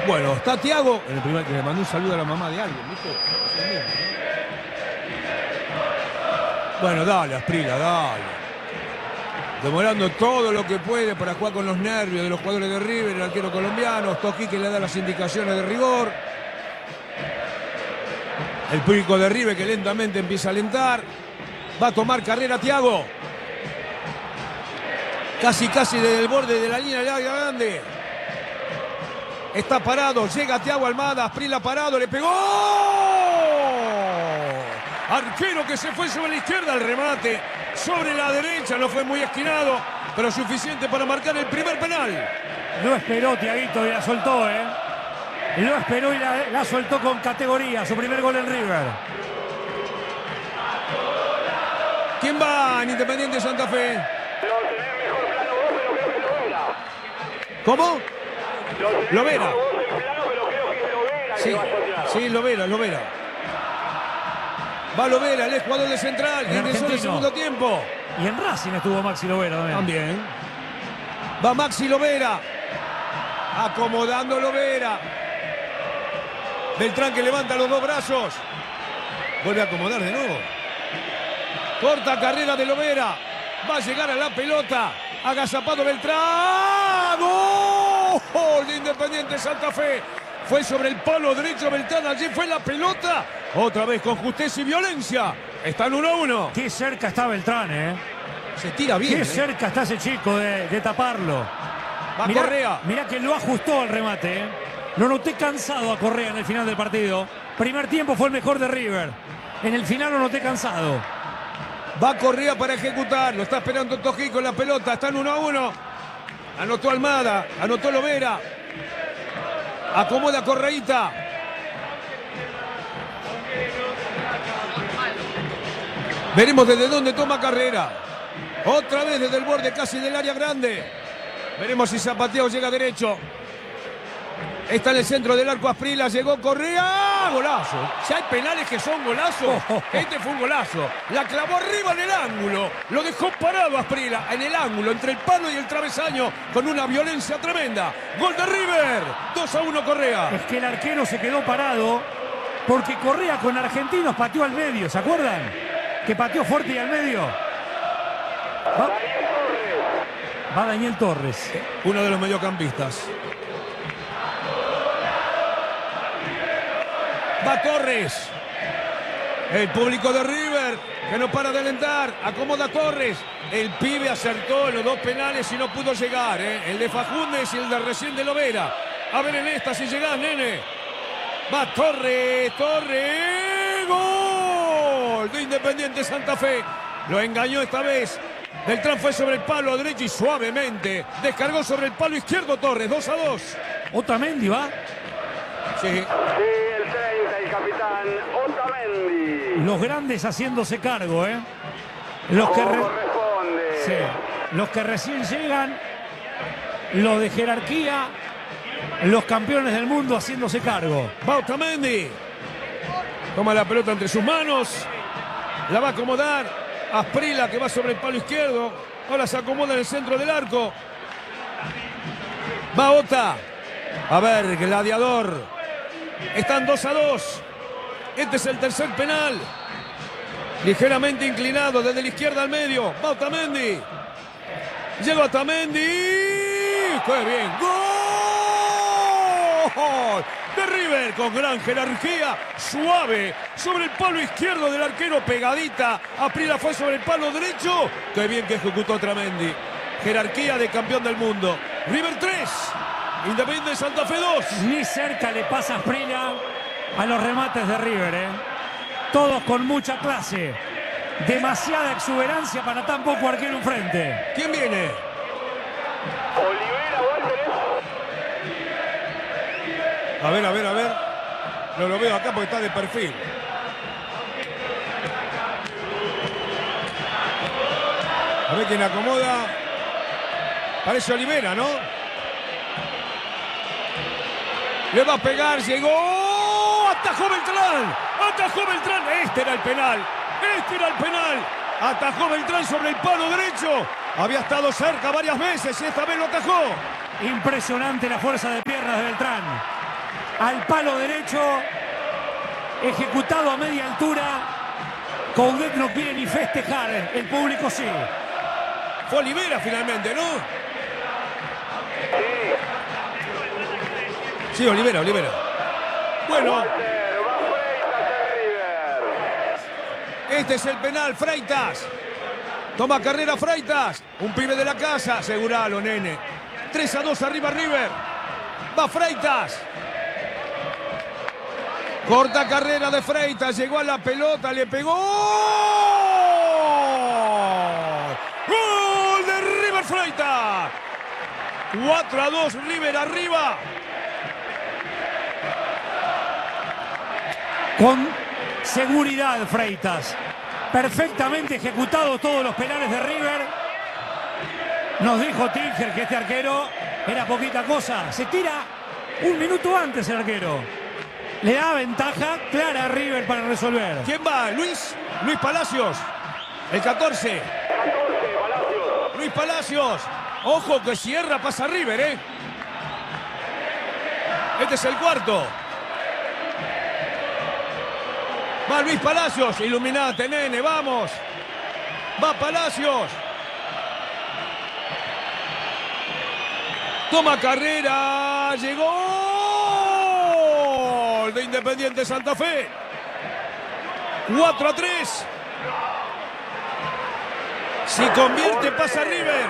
Bueno, está Thiago, en el primer que le mandó un saludo a la mamá de alguien, ¿viste? Bueno, dale, Asprilla, dale. Demorando todo lo que puede para jugar con los nervios de los jugadores de River, el arquero colombiano. Toki que le da las indicaciones de rigor. El público de River que lentamente empieza a alentar. Va a tomar carrera Thiago. Casi desde el borde de la línea de área grande. Está parado, llega Thiago Almada, Asprilla parado, le pegó. Arquero que se fue sobre la izquierda, el remate sobre la derecha, no fue muy esquinado, pero suficiente para marcar el primer penal. Lo esperó Thiaguito y la soltó, ¿eh? Lo esperó y la soltó con categoría, su primer gol en River. ¿Quién va en Independiente Santa Fe? ¿Cómo? Lovera. Sí, Lovera. Va Lovera, el jugador de Central, que ingresó en el segundo tiempo. Y en Racing estuvo Maxi Lovera también. Va Maxi Lovera. Acomodando Lovera. Beltrán que levanta los dos brazos. Vuelve a acomodar de nuevo. Corta carrera de Lovera. Va a llegar a la pelota. Agazapado Beltrán. ¡Gol de Independiente Santa Fe! Fue sobre el palo derecho Beltrán. Allí fue la pelota. Otra vez con justeza y violencia. Están 1-1. Qué cerca está Beltrán, ¿eh? Se tira bien. Qué cerca está ese chico de taparlo. Va Correa. Mirá que lo ajustó al remate, ¿eh? Lo noté cansado a Correa en el final del partido. Primer tiempo fue el mejor de River. En el final lo noté cansado. Va Correa para ejecutar. Lo está esperando Toji con la pelota. Están 1-1. Anotó Almada. Anotó Lovera. Acomoda Correita. Veremos desde dónde toma carrera. Otra vez desde el borde casi del área grande. Veremos si Zapateo llega derecho. Está en el centro del arco Asprilla. Llegó Correa. Golazo. Si hay penales que son golazos, este fue un golazo. La clavó arriba en el ángulo. Lo dejó parado Asprilla en el ángulo, entre el palo y el travesaño, con una violencia tremenda. Gol de River. 2-1 Correa. Es que el arquero se quedó parado porque Correa con Argentinos pateó al medio. ¿Se acuerdan? Que pateó fuerte y al medio. Va Daniel Torres. Uno de los mediocampistas. Va Torres. El público de River que no para de alentar. Acomoda Torres. El pibe acertó en los dos penales y no pudo llegar. El de Fagundes y el de recién de Lovera. A ver en esta si llegás, nene. Va Torres. Gol de Independiente Santa Fe. Lo engañó esta vez. Beltrán fue sobre el palo derecho y suavemente descargó sobre el palo izquierdo Torres. 2-2. Otamendi va. Sí. El 30, el capitán Otamendi. Los grandes haciéndose cargo, ¿eh? Los que recién llegan, los de jerarquía, los campeones del mundo haciéndose cargo. Va Otamendi. Toma la pelota entre sus manos. La va a acomodar. Asprilla que va sobre el palo izquierdo. Ahora se acomoda en el centro del arco. Va Ota. A ver, Gladiador. Están 2-2. Este es el tercer penal. Ligeramente inclinado desde la izquierda al medio. Va Otamendi. Llega Otamendi. ¡Qué bien! ¡Gol! De River con gran jerarquía, suave, sobre el palo izquierdo del arquero, pegadita. Asprilla fue sobre el palo derecho. Qué bien que ejecutó Otamendi. Jerarquía de campeón del mundo. River 3, Independiente Santa Fe 2. Ni cerca le pasa Asprilla a los remates de River, ¿eh? Todos con mucha clase. Demasiada exuberancia para tan poco arquero enfrente. ¿Quién viene? Olivera, Walter. A ver. No lo veo acá porque está de perfil. A ver quién acomoda. Parece Olivera, ¿no? Le va a pegar, llegó. Atajó Beltrán. Este era el penal. Atajó Beltrán sobre el palo derecho. Había estado cerca varias veces y esta vez lo atajó. Impresionante la fuerza de piernas de Beltrán. al palo derecho, ejecutado a media altura. Coudet no quiere ni festejar, el público sí. Fue Olivera finalmente, ¿no? Sí, Olivera. Bueno, este es el penal, Freitas. Toma carrera Freitas. Un pibe de la casa, aseguralo, nene. 3-2 arriba River. Va Freitas. Corta carrera de Freitas. Llegó a la pelota, le pegó. ¡Gol de River Freitas! 4-2 River arriba. Con seguridad Freitas. Perfectamente ejecutados todos los penales de River. Nos dijo Tinger que este arquero era poquita cosa. Se tira un minuto antes el arquero. Le da ventaja clara a River para resolver. ¿Quién va? Luis Palacios. El 14. Luis Palacios. Ojo que cierra, pasa River, ¿eh? Este es el cuarto. Va Luis Palacios. Iluminate, nene, vamos. Va Palacios. Toma carrera. Llegó de Independiente Santa Fe. 4-3. Si convierte, pasa River.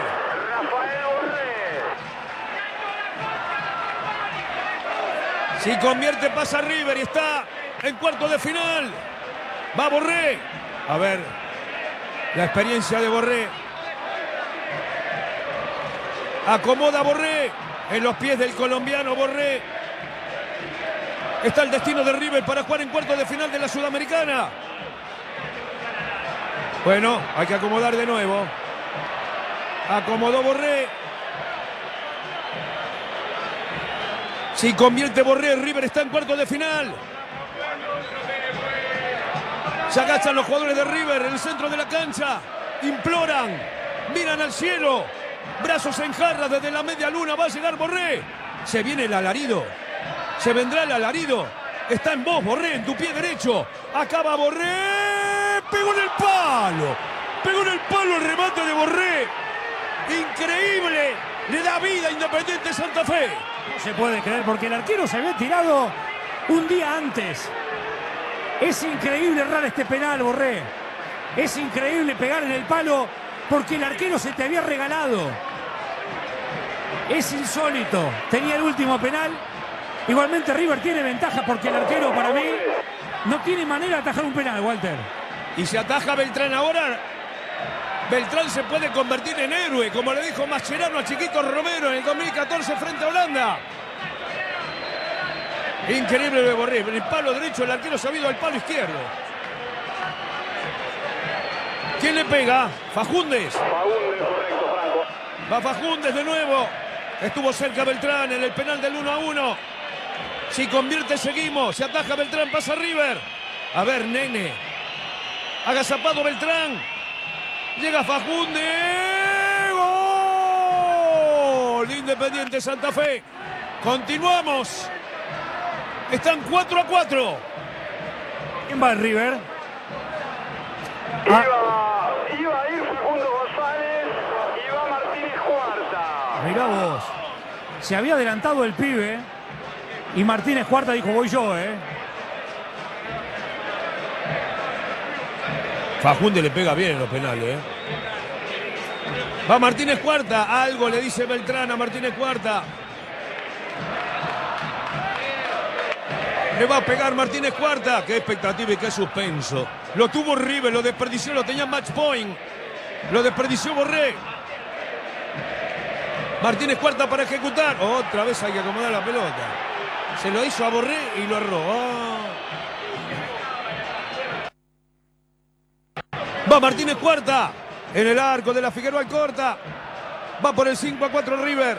Si convierte, pasa River y está en cuarto de final. Va Borré. A ver, la experiencia de Borré. Acomoda Borré en los pies del colombiano Borré. Está el destino de River para jugar en cuarto de final de la Sudamericana. Bueno, hay que acomodar de nuevo. Acomodó Borré. Si convierte Borré, River está en cuarto de final. Se agachan los jugadores de River en el centro de la cancha. Imploran, miran al cielo. Brazos en jarra desde la media luna. Va a llegar Borré. Se viene el alarido. Se vendrá el alarido. Está en vos, Borré, en tu pie derecho. Acaba Borré. Pegó en el palo. Pegó en el palo el remate de Borré. Increíble. Le da vida a Independiente Santa Fe. No se puede creer porque el arquero se había tirado un día antes. Es increíble errar este penal, Borré. Es increíble pegar en el palo porque el arquero se te había regalado. Es insólito. Tenía el último penal. Igualmente River tiene ventaja porque el arquero, para mí, no tiene manera de atajar un penal, Walter. Y si ataja Beltrán ahora, Beltrán se puede convertir en héroe, como le dijo Mascherano a Chiquito Romero en el 2014 frente a Holanda. Increíble de Borré. En el palo derecho el arquero se ha ido al palo izquierdo. ¿Quién le pega? Fagundes. Fagundes, correcto, Franco. Va Fagundes de nuevo. Estuvo cerca Beltrán en el penal del 1-1. Si convierte, seguimos. Si ataja Beltrán, pasa River. A ver, nene. Agazapado Beltrán. Llega Fagundes. ¡Gol! Independiente Santa Fe. Continuamos. Están 4-4. ¿Quién va el River? Iba a ir Facundo González y va Martínez Cuarta. Mirá vos. Se había adelantado el pibe y Martínez Cuarta dijo, voy yo, Fagundes le pega bien en los penales, Va Martínez Cuarta. Algo le dice Beltrán a Martínez Cuarta. Le va a pegar Martínez Cuarta. Qué expectativa y qué suspenso. Lo tuvo River, lo desperdició, lo tenía match point. Lo desperdició Borré. Martínez Cuarta para ejecutar. Otra vez hay que acomodar la pelota. Se lo hizo a Borré y lo erró. Va Martínez Cuarta. En el arco de la Figueroa Alcorta. Va por el 5-4 River.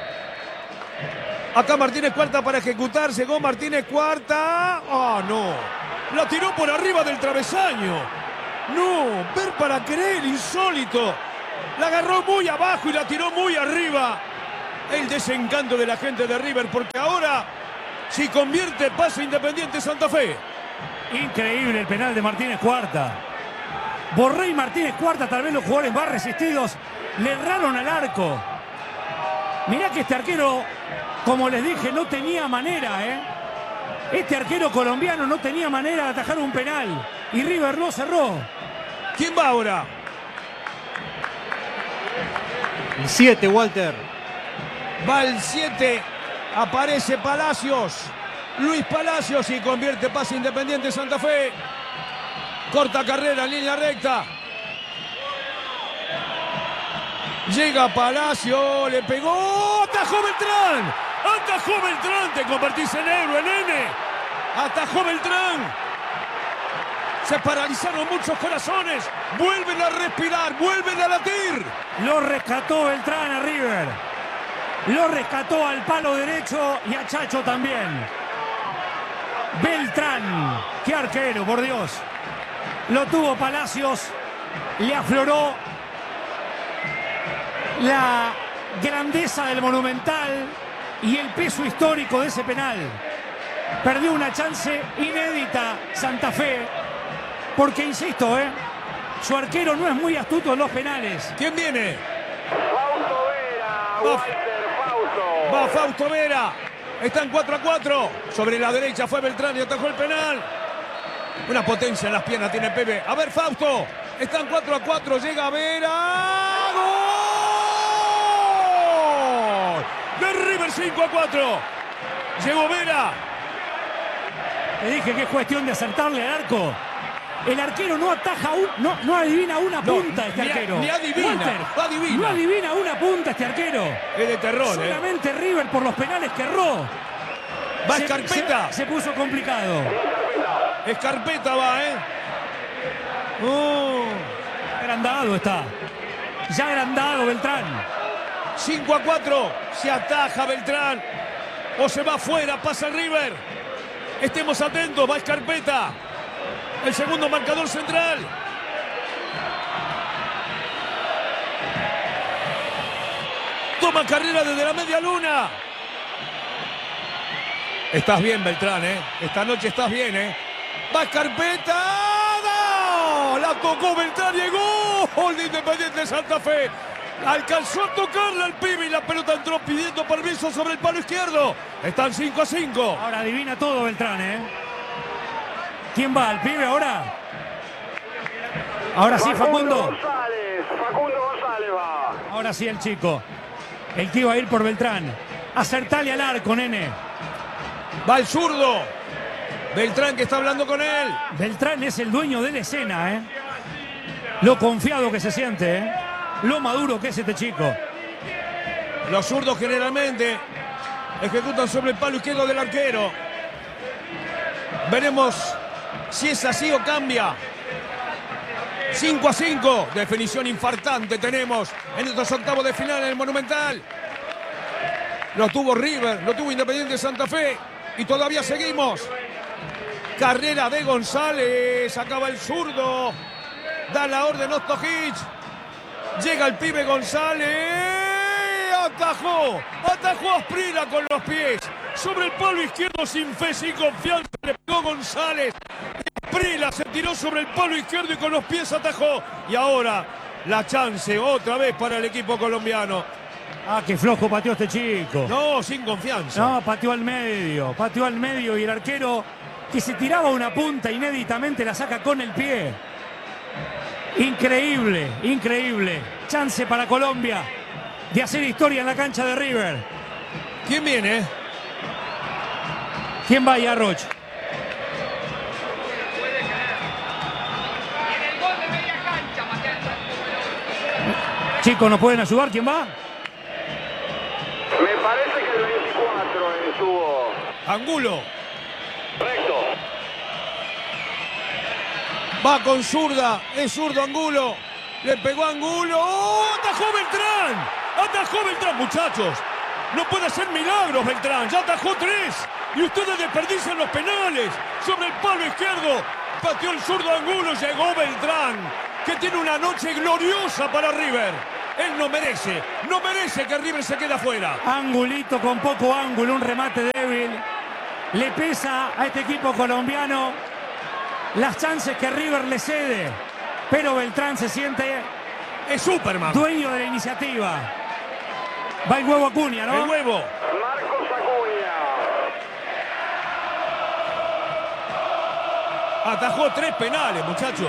Acá Martínez Cuarta para ejecutar. Llegó Martínez Cuarta. No. La tiró por arriba del travesaño. No. Ver para creer, insólito. La agarró muy abajo y la tiró muy arriba. El desencanto de la gente de River porque ahora Si convierte, pasa Independiente Santa Fe. Increíble el penal de Martínez Cuarta. Borré y Martínez Cuarta, tal vez los jugadores más resistidos, le erraron al arco. Mirá que este arquero, como les dije, no tenía manera, ¿eh? Este arquero colombiano no tenía manera de atajar un penal. Y River lo cerró. ¿Quién va ahora? El 7, Walter. Va el 7. Aparece Palacios. Luis Palacios y convierte, pase Independiente Santa Fe. Corta carrera en línea recta. Llega Palacio, le pegó. ¡Atajó Beltrán! ¡Atajó Beltrán! Te convertís en héroe, nene. ¡Atajó Beltrán! Se paralizaron muchos corazones. Vuelven a respirar, vuelven a latir. Lo rescató Beltrán a River. Lo rescató al palo derecho y a Chacho también. Beltrán. ¡Qué arquero, por Dios! Lo tuvo Palacios. Le afloró la grandeza del Monumental y el peso histórico de ese penal. Perdió una chance inédita Santa Fe, porque insisto, su arquero no es muy astuto en los penales. ¿Quién viene? Fausto Vera, Walter, Fausto. Va Fausto Vera. Están 4-4. Sobre la derecha fue Beltrán y atajó el penal. Una potencia en las piernas tiene Pepe. A ver, Fausto. Están 4-4. Llega Vera. ¡Gol! De River 5-4. Llegó Vera. Te dije que es cuestión de acertarle al arco. El arquero no ataja, no adivina una punta este arquero. Ni adivina, Walter, adivina. no adivina una punta este arquero. Es de terror, Solamente River por los penales que erró. Va Escarpeta. Se puso complicado. Escarpeta va, Agrandado está. Ya agrandado Beltrán. 5-4. Se ataja Beltrán. O se va afuera, pasa River. Estemos atentos, va Escarpeta. El segundo marcador central. Toma carrera desde la media luna. Estás bien, Beltrán, Esta noche estás bien, Va Escarpeta. ¡No! La tocó Beltrán, llegó. Gol de Independiente Santa Fe. Alcanzó a tocarla al pibe y la pelota entró pidiendo permiso sobre el palo izquierdo. Están 5-5. Ahora adivina todo Beltrán, ¿Quién va? ¿El pibe ahora? Ahora sí, Facundo. Facundo González va. Ahora sí el chico. El que iba a ir por Beltrán. Acertale al arco, nene. Va el zurdo. Beltrán que está hablando con él. Beltrán es el dueño de la escena, Lo confiado que se siente, Lo maduro que es este chico. Los zurdos generalmente ejecutan sobre el palo izquierdo del arquero. Veremos si es así o cambia. 5-5. Definición infartante tenemos en estos octavos de final en el Monumental. Lo tuvo River, lo tuvo Independiente Santa Fe. Y todavía seguimos. Carrera de González. Acaba el zurdo. Da la orden Ostojic. Llega el pibe González. Atajó. Atajó a Asprila con los pies. Sobre el palo izquierdo sin fe, sin confianza. Le pegó González. Asprila se tiró sobre el palo izquierdo y con los pies atajó. Y ahora la chance otra vez para el equipo colombiano. Ah, qué flojo pateó este chico. No, sin confianza. No, pateó al medio y el arquero que se tiraba una punta inéditamente la saca con el pie. Increíble, increíble. Chance para Colombia de hacer historia en la cancha de River. ¿Quién viene? ¿Quién va a Roch? Chicos, ¿nos pueden ayudar? ¿Quién va? Me parece que el 24 estuvo. Angulo. Recto. Va con zurda. Es zurdo Angulo. Le pegó Angulo. ¡Oh! ¡Atajó Beltrán! ¡Atajó Beltrán, muchachos! No puede hacer milagros Beltrán. Ya atajó 3. Y ustedes desperdician los penales. Sobre el palo izquierdo. Pateó el zurdo Angulo. Llegó Beltrán. Que tiene una noche gloriosa para River. Él no merece que River se quede afuera. Angulito con poco ángulo, un remate débil. le pesa a este equipo colombiano las chances que River le cede, pero Beltrán se siente Es Superman. dueño de la iniciativa. Va el huevo Acuña, ¿no? El huevo. Marcos Acuña. Atajó 3 penales, muchachos.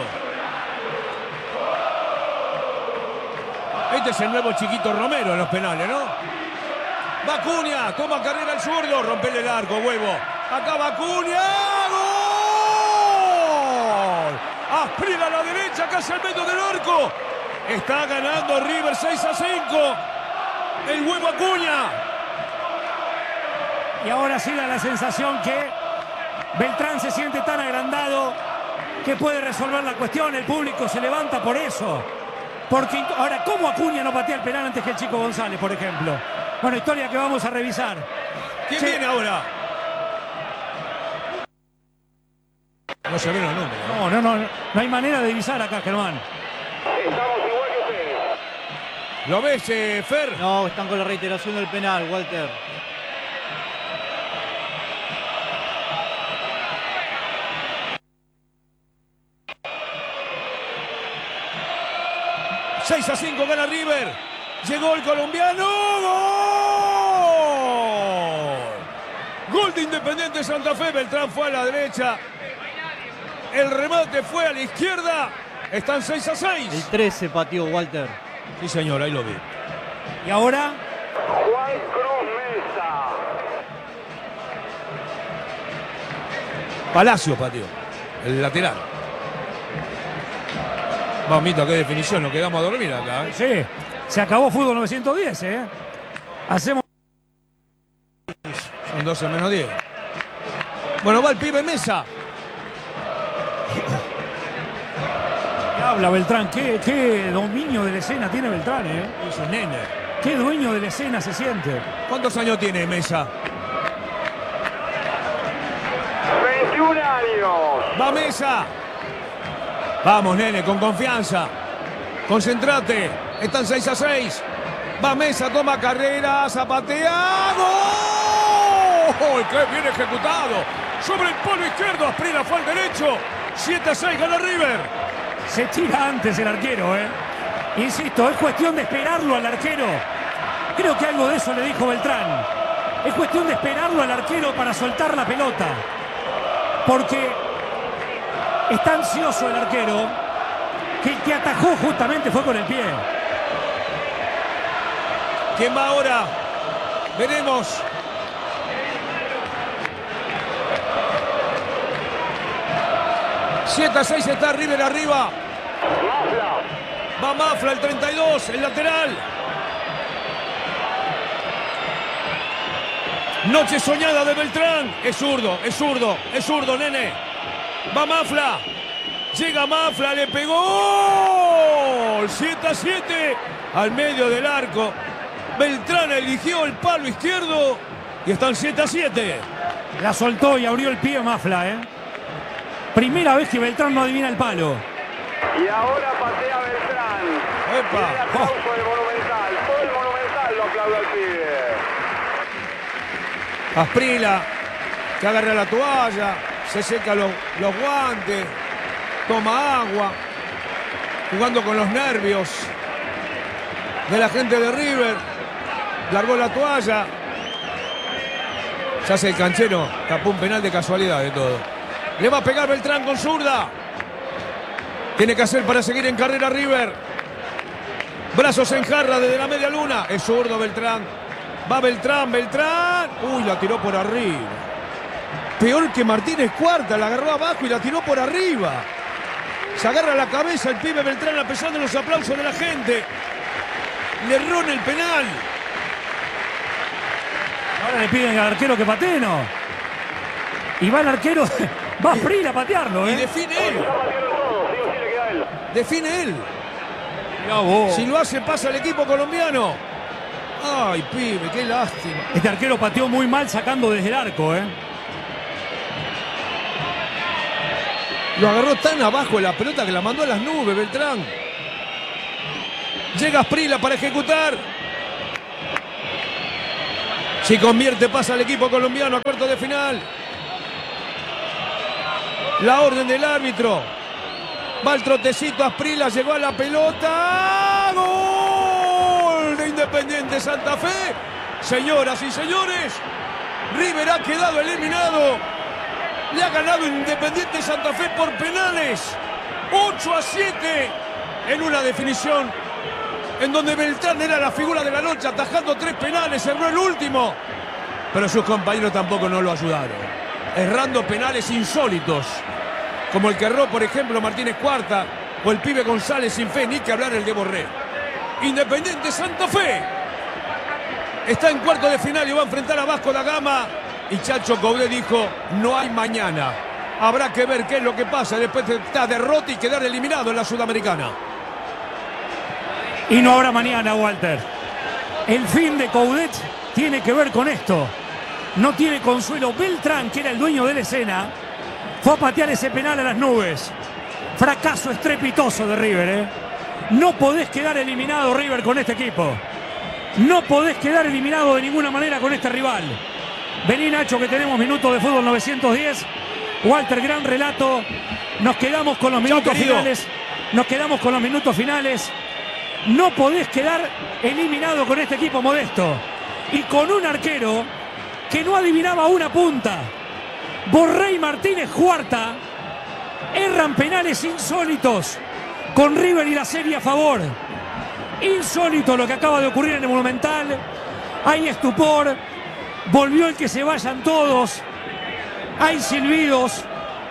Este es el nuevo Chiquito Romero en los penales, ¿no? Va Acuña, toma carrera el zurdo, rompele el arco, huevo. Acá va Acuña, ¡gol! Asprila a la derecha, casi al medio del arco. Está ganando River 6-5. El huevo Acuña. Y ahora sí da la sensación que Beltrán se siente tan agrandado que puede resolver la cuestión. El público se levanta por eso. Porque ahora, ¿cómo Acuña no patea el penal antes que el Chico González, por ejemplo? Bueno, historia que vamos a revisar. ¿Quién Sí. viene ahora? No se ven los números. No hay manera de divisar acá, Germán. Estamos igual que ustedes. ¿Lo ves, Fer? No, están con la reiteración del penal, Walter. ¡6 a 5 gana River! Llegó el colombiano. ¡Gol! Gol de Independiente Santa Fe. Beltrán fue a la derecha. El remate fue a la izquierda. Están 6 a 6. El 13 pateó, Walter. Sí, señor, ahí lo vi. Y ahora, Juan Cruz Mesa. Palacio pateó. El lateral. Mamita, qué definición. Nos quedamos a dormir acá. sí, se acabó Fútbol 910, ¿eh? Hacemos... Son 12 menos 10. Bueno, va el pibe Mesa. Habla Beltrán, qué dominio de la escena tiene Beltrán, ¿eh? Es un nene. Qué dueño de la escena se siente. ¿Cuántos años tiene Mesa? 21 años. Va Mesa. Vamos, nene, con confianza. Concentrate. Están 6 a 6. Va Mesa, toma carrera, zapatea. ¡Gol! ¡Qué bien ejecutado! Sobre el palo izquierdo, Asprila fue al derecho. 7 a 6 gana River. Se tira antes el arquero, ¿eh? Insisto, es cuestión de esperarlo al arquero. Creo que algo de eso le dijo Beltrán. Es cuestión de esperarlo al arquero para soltar la pelota. Porque está ansioso el arquero, que el que atajó justamente fue con el pie. ¿Quién va ahora? Veremos. Siete a 6 está River arriba. Mafla. Va Mafla, el 32, el lateral. Noche soñada de Beltrán. Es zurdo, es zurdo, es zurdo, nene. Va Mafla. Llega Mafla, le pegó. 7 a 7 al medio del arco. Beltrán eligió el palo izquierdo y están 7 a 7. La soltó y abrió el pie Mafla, ¿eh? Primera vez que Beltrán no adivina el palo. Y ahora patea Beltrán. Y el ¡Epa! aplauso del Monumental. Todo el Monumental lo aplaude al pibe. Asprila, que agarra la toalla, se seca los guantes, toma agua, jugando con los nervios de la gente de River. Largó la toalla. Se hace el canchero, tapó un penal de casualidad de todo. Le va a pegar Beltrán con zurda. Tiene que hacer para seguir en carrera River. Brazos en jarra desde la media luna. Es zurdo Beltrán. Va Beltrán, Beltrán. Uy, la tiró por arriba. Peor que Martínez Cuarta, la agarró abajo y la tiró por arriba. Se agarra la cabeza el pibe Beltrán a pesar de los aplausos de la gente. Le erró en el penal. Ahora le piden al arquero que patee, ¿no? Y va el arquero, va a Asprila a patearlo, Y ¿eh? define él. Ya patearon todos. Sí o sí le queda a él. Define él. Mirá vos. Si lo hace, pasa el equipo colombiano. Ay, pibe, qué lástima. Este arquero pateó muy mal sacando desde el arco, ¿eh? Lo agarró tan abajo la pelota que la mandó a las nubes, Beltrán. Llega Asprila para ejecutar. Si convierte, pasa el equipo colombiano a cuartos de final. La orden del árbitro. Va el trotecito Asprilla, llegó a la pelota. ¡Gol de Independiente Santa Fe! Señoras y señores, River ha quedado eliminado. Le ha ganado Independiente Santa Fe por penales. 8-7 en una definición en donde Beltrán era la figura de la noche, atajando 3 penales, cerró el último. Pero sus compañeros tampoco no lo ayudaron, errando penales insólitos, como el que erró, por ejemplo, Martínez Cuarta o el pibe González sin fe, ni que hablar el de Borré. Independiente Santa Fe está en cuarto de final y va a enfrentar a Vasco da Gama. Y Chacho Coudet dijo, no hay mañana. Habrá que ver qué es lo que pasa después de esta derrota y quedar eliminado en la Sudamericana. Y no habrá mañana, Walter. El fin de Coudet tiene que ver con esto. No tiene consuelo. Beltrán, que era el dueño de la escena, fue a patear ese penal a las nubes. Fracaso estrepitoso de River, ¿eh? No podés quedar eliminado, River, con este equipo. No podés quedar eliminado de ninguna manera con este rival. Vení, Nacho, que tenemos minutos de fútbol 910. Walter, gran relato. Nos quedamos con los minutos finales. Nos quedamos con los minutos finales. No podés quedar eliminado con este equipo modesto. Y con un arquero que no adivinaba una punta. Borré y Martínez Cuarta erran penales insólitos con River y la serie a favor. Insólito lo que acaba de ocurrir en el Monumental. Hay estupor. Volvió el que se vayan todos. Hay silbidos.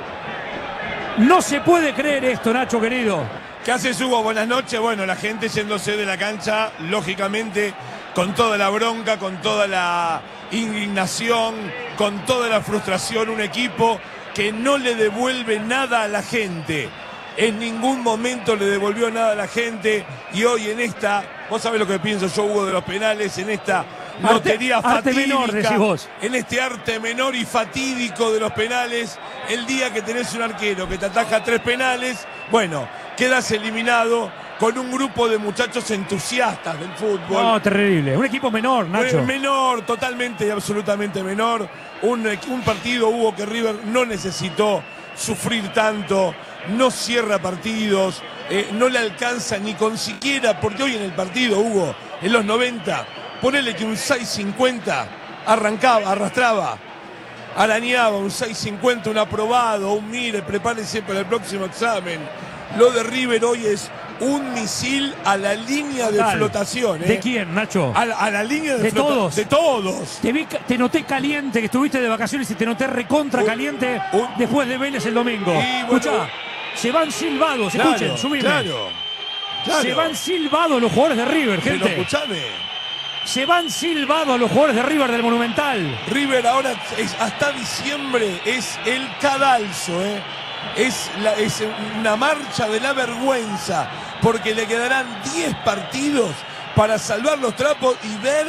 No se puede creer esto, Nacho querido. ¿Qué haces, Hugo? Buenas noches. Bueno, la gente yéndose de la cancha, lógicamente, con toda la bronca, con toda la indignación, con toda la frustración. Un equipo que no le devuelve nada a la gente. En ningún momento le devolvió nada a la gente. Y hoy en esta, vos sabés lo que pienso yo, Hugo, de los penales, en esta lotería fatídica, menor, decís vos. En este arte menor y fatídico de los penales, el día que tenés un arquero que te ataja 3 penales, bueno, quedas eliminado con un grupo de muchachos entusiastas del fútbol. No, terrible. Un equipo menor, Nacho. Menor, totalmente y absolutamente menor. Un partido, Hugo, que River no necesitó sufrir tanto, no cierra partidos, no le alcanza ni con siquiera, porque hoy en el partido, Hugo, en los 90, ponele que un 6.50 arrastraba, arañaba un 6.50, un aprobado, un mire, prepárese para el próximo examen. Lo de River hoy es un misil a la línea de flotación. ¿De quién, Nacho? A la línea de flotación. Todos. De todos. Te noté caliente, que estuviste de vacaciones y te noté recontra caliente después de Vélez el domingo. Escuchá, se van silbados, claro, escuchen, subime. Claro. Se van silbados los jugadores de River, gente. Pero escuchame. Se van silbados los jugadores de River del Monumental. River ahora hasta diciembre es el cadalso, Es una marcha de la vergüenza, porque le quedarán 10 partidos para salvar los trapos y ver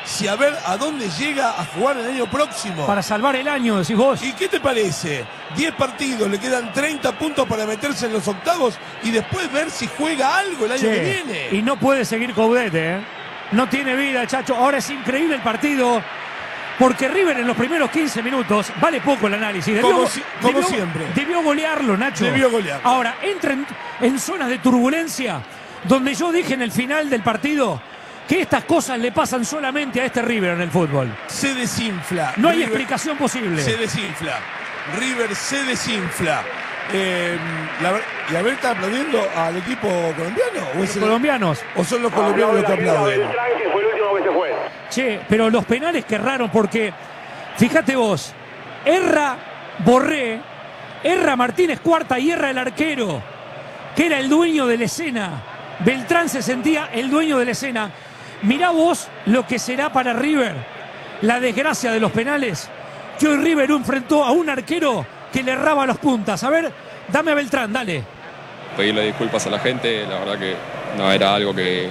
a dónde llega a jugar el año próximo. Para salvar el año, decís vos. ¿Y qué te parece? 10 partidos, le quedan 30 puntos para meterse en los octavos y después ver si juega algo el año que viene. Y no puede seguir Coudet, No tiene vida, Chacho. Ahora es increíble el partido, porque River en los primeros 15 minutos, vale poco el análisis. Como siempre. Debió golearlo, Nacho. Debió golear. Ahora, entra en zonas de turbulencia, donde yo dije en el final del partido que estas cosas le pasan solamente a este River en el fútbol. Se desinfla. No hay explicación posible. Se desinfla. River se desinfla. ¿Y a ver, está aplaudiendo al equipo colombiano? ¿Los colombianos? ¿O son los colombianos los que aplauden? Que fue el último que se fue. Che, pero los penales que erraron, porque fíjate vos, erra Borré, erra Martínez Cuarta y erra el arquero, que era el dueño de la escena. Beltrán se sentía el dueño de la escena. Mirá vos lo que será para River la desgracia de los penales, que hoy River enfrentó a un arquero que le erraba las puntas. A ver, dame a Beltrán, dale. Pedirle disculpas a la gente, la verdad que no era algo que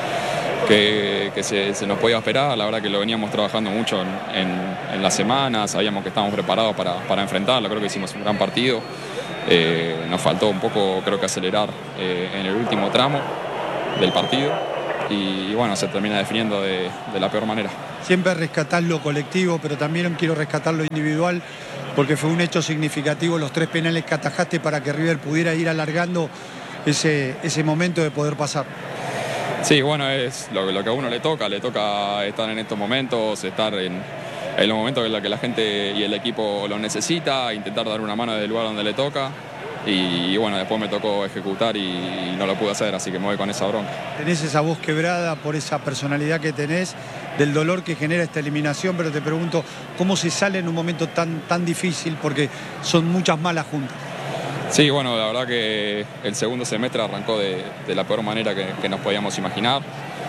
se nos podía esperar, la verdad que lo veníamos trabajando mucho en la semana, sabíamos que estábamos preparados para enfrentarlo, creo que hicimos un gran partido, nos faltó un poco, creo que acelerar en el último tramo del partido y bueno, se termina definiendo de la peor manera. Siempre rescatar lo colectivo, pero también quiero rescatar lo individual porque fue un hecho significativo los 3 penales que atajaste para que River pudiera ir alargando ese momento de poder pasar. Sí, bueno, es lo que a uno le toca estar en estos momentos, estar en los momentos en los que la gente y el equipo lo necesita, intentar dar una mano desde el lugar donde le toca. Y bueno, después me tocó ejecutar y no lo pude hacer, así que me voy con esa bronca. Tenés esa voz quebrada por esa personalidad que tenés, del dolor que genera esta eliminación, pero te pregunto, ¿cómo se sale en un momento tan difícil? Porque son muchas malas juntas. Sí, bueno, la verdad que el segundo semestre arrancó de la peor manera que nos podíamos imaginar.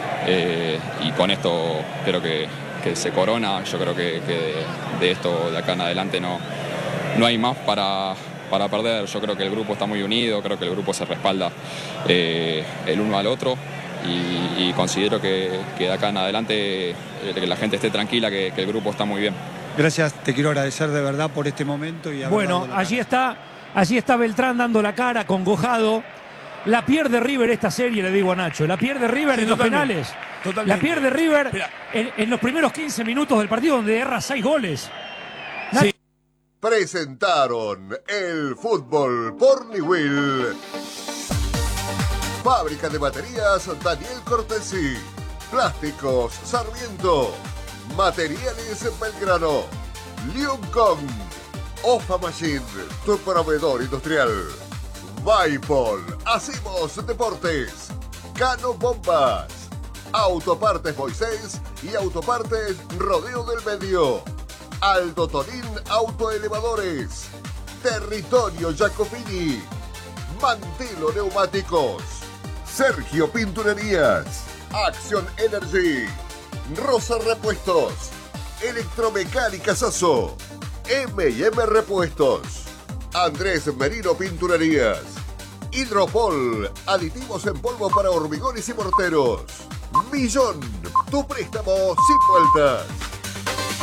Y con esto creo que se corona. Yo creo que de esto de acá en adelante no hay más para perder. Yo creo que el grupo está muy unido, creo que el grupo se respalda el uno al otro y considero que de acá en adelante que la gente esté tranquila, que el grupo está muy bien. Gracias, te quiero agradecer de verdad por este momento. Y bueno, allí está Beltrán dando la cara, congojado. La pierde River esta serie, le digo a Nacho. La pierde River en los penales. Totalmente. La pierde River en los primeros 15 minutos del partido donde erra 6 goles. Sí. Presentaron el fútbol por Newell. Fábrica de baterías Daniel Cortesi. Plásticos Sarmiento. Materiales Belgrano. Liuncon. Ofa Machine, tu proveedor industrial. Vaipol, hacemos deportes. Cano Bombas. Autopartes Moisés y Autopartes Rodeo del Medio. Aldo Tonín Autoelevadores. Territorio Jacopini. Mantelo Neumáticos. Sergio Pinturerías. Acción Energy. Rosa Repuestos. Electromecánica Sasso. M&M Repuestos. Andrés Merino Pinturerías. Hidropol, aditivos en polvo para hormigones y morteros. Millón, tu préstamo sin vueltas.